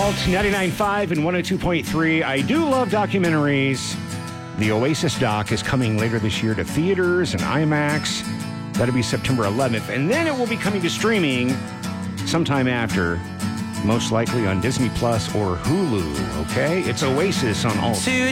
Alt 99.5 and 102.3. I do love documentaries. The Oasis doc is coming later this year to theaters and IMAX. That'll be September 11th. And then it will be coming to streaming sometime after, most likely on Disney Plus or Hulu. Okay? It's Oasis on Alt.